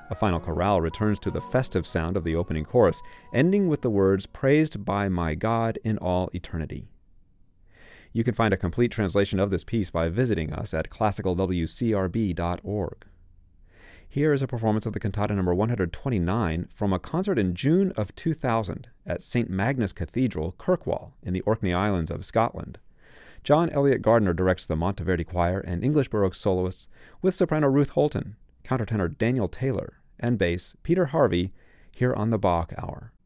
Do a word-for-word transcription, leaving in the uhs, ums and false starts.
A final chorale returns to the festive sound of the opening chorus, ending with the words, "Praised by my God in all eternity." You can find a complete translation of this piece by visiting us at classical w c r b dot org. Here is a performance of the cantata number one hundred twenty-nine from a concert in June of two thousand at Saint Magnus Cathedral, Kirkwall, in the Orkney Islands of Scotland. John Elliott Gardner directs the Monteverdi Choir and English Baroque soloists, with soprano Ruth Holton, countertenor Daniel Taylor, and bass Peter Harvey, here on the Bach Hour.